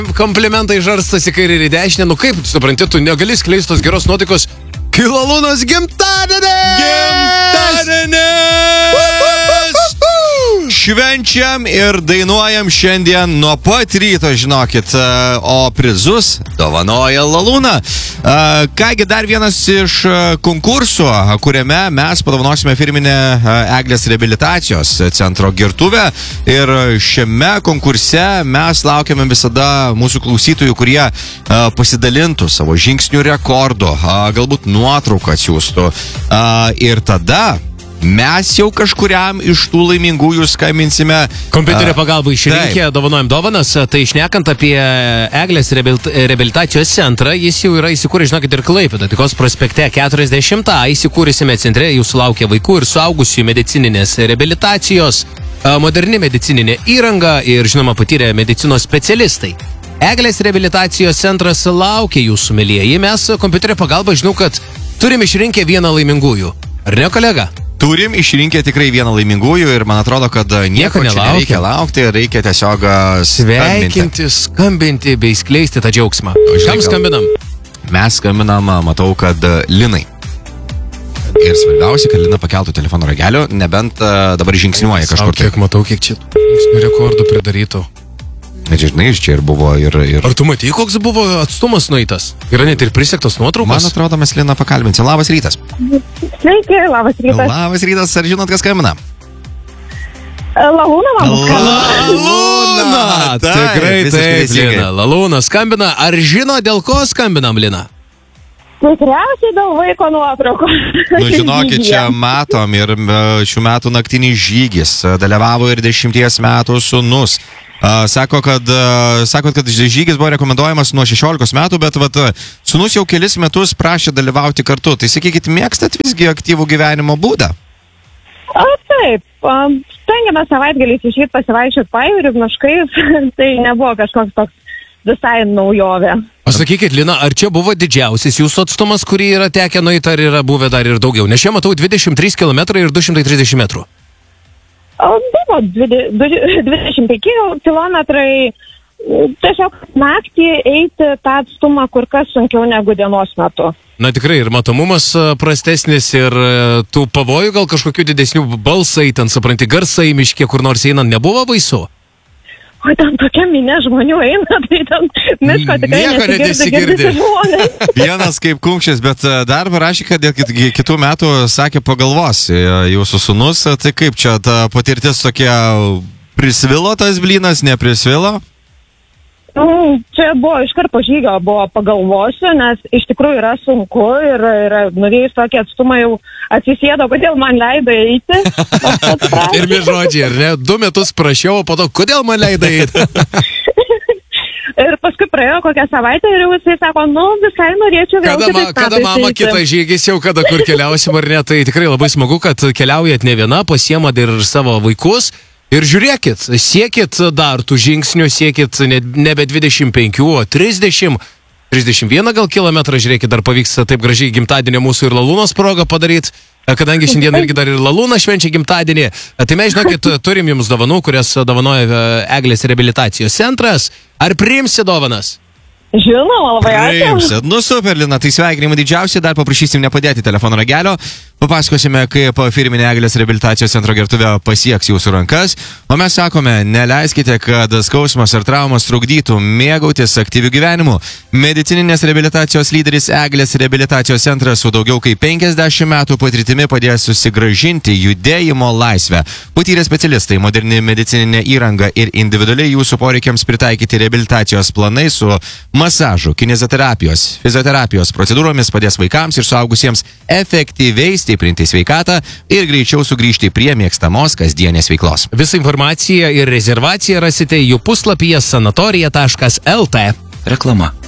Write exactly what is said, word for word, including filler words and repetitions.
Komplimentai žarstasi kairį ir į dešinę. Nu kaip, supranti, tu negali skleisti tos geros nuotaikos. Kilalūnas gimtadienis! Gimtadienis! Švenčiam ir dainuojam šiandien nuo pat ryto, žinokit, o prizus dovanoja Lalūna. Kągi, dar vienas iš konkursų, kuriame mes padovanosime firminę Eglės reabilitacijos centro gertuvę. Ir šiame konkurse mes laukiame visada mūsų klausytojų, kurie pasidalintų savo žingsnių rekordu, galbūt nuotrauką atsiųstų. Ir tada mes jau kažkuriam iš tų laimingųjų skambinsime. Kompiuterio pagalba išrinkę, dovanojam dovanas. Tai šnekant apie Eglės reabilitacijos centrą, jis jau yra įsikūręs, žinokit, ir Klaipėdoje, Taikos prospekte keturiasdešimt. Įsikūrėsime centre, jūsų laukia vaikų ir suaugusių medicininės reabilitacijos, moderni medicininė įranga ir, žinoma, patyrę medicinos specialistai. Eglės reabilitacijos centras laukia jūsų, mielieji. Mes kompiuterio pagalba, žinau, kad turim išrinkę vieną laimingųjų. Ar ne, kolega? Turim išrinkę tikrai vieną laimingųjų ir man atrodo, kad nieko čia nereikia laukti, reikia tiesiog sveikinti, skambinti bei skleisti tą džiaugsmą. Kam skambinam? Mes skambinam, matau, kad Linai. Ir svarbiausia, kad Lina pakeltų telefono ragelio, nebent dabar žingsniuoja kažkur. Kiek matau, kiek čia žingsnių rekordų pridarytų. Žinai, iš čia ir buvo ir... ir... Ar tu matai, koks buvo atstumas nueitas? Yra net ir prisektos nuotraukos? Man atrodo, mes Liną pakalbinsim. Labas rytas. Sveiki, labas rytas. Labas rytas, ar žinot, kas skambina? Lalūna, man skambina. Lalūna! Tikrai taip, Lina. Lalūna skambina. Ar žino, dėl ko skambinam, Lina? Tikriausiai dėl vaiko nuotraukos. Nu, žinokit, čia matom ir šių metų naktinis žygis. Dalyvavo ir dešimties metų sūnus. Uh, sako, kad, uh, sakot, kad žygis buvo rekomenduojamas nuo šešiolikos metų, bet vat, sūnus jau kelis metus prašė dalyvauti kartu. Tai sakykit, mėgstat visgi aktyvų gyvenimo būdą? O, taip. Um, stengiamės savaitgaliais išeiti pasivaikščioti pajūriu, miškais. Tai nebuvo kažkoks toks visai naujovė. O sakykit, Lina, ar čia buvo didžiausias jūsų atstumas, kurį yra tekę nueiti, ar yra buvę dar ir daugiau? Nes čia matau dvidešimt trys kilometrai ir du šimtai trisdešimt metrų. Buvo dvidešimt penki kilometrai, tiesiog naktį eiti tą atstumą kur kas sunkiau negu dienos metu. Na tikrai, ir matomumas prastesnis, ir tų pavojų gal kažkokių didesnių balsai, ten supranti, garsai miške, kur nors einant, nebuvo baisu? O ten tokia minė žmonių eina, tai ten miško tikrai nesigirdi žmonės. Vienas kaip kumštis, bet dar parašė, kad kitų metų sakė pagalvos jūsų sūnus, tai kaip čia ta patirtis tokia, prisvilo tas blynas, neprisvilo? Mm, čia buvo iš karto žygio, buvo pagalvosiu, nes iš tikrųjų yra sunku ir, ir nuvėjus tokį atstumą jau atsisėdo, kodėl man leido eiti. Pirmi žodžiai, ar ne? Du metus prašiau, o po to, kodėl man leido eiti? Ir paskui praėjo kokią savaitę ir jau jisai sako, nu visai norėčiau vėl kada, ma, kada mama eiti. Kita žygis jau, kada kur keliausim ar ne, tai tikrai labai smagu, kad keliaujat ne viena, pasiemat ir savo vaikus. Ir žiūrėkit, siekit dar tų žingsnių, siekit ne, nebe dvidešimt penki, o trisdešimt, trisdešimt vieną gal kilometrą, žiūrėkit, dar pavyks taip gražiai gimtadienį mūsų ir Lalūnos progą padaryti, kadangi šiandien irgi dar ir Lalūna švenčia gimtadienį. Tai mes, žinokit, turim jums dovanų, kurias dovanoja Eglės reabilitacijos centras. Ar priimsi dovanas? Žinoma, labai ačiū. Nu super, Lina, tai sveikinimai didžiausiai, dar paprašysim nepadėti telefono ragelio, papasakosime, kaip firminė Eglės reabilitacijos centro gertuvė pasieks jūsų rankas, o mes sakome, neleiskite, kad skausmas ar traumas trukdytų mėgautis aktyvių gyvenimų. Medicininės reabilitacijos lyderis Eglės reabilitacijos centras su daugiau kaip penkiasdešimt metų patirtimi padės susigrąžinti judėjimo laisvę. Patyrę specialistai, moderni medicininė įranga ir individualiai jūsų poreikiams pritaikyti reabilitacijos planai su masažų, kineziterapijos, fizioterapijos procedūromis padės vaikams ir suaugusiems efektyviai stiprinti sveikatą ir greičiau sugrįžti prie mėgstamos kasdienės veiklos. Visą informaciją ir rezervaciją rasite jų puslapyje sanatorija taškas el t. Reklama.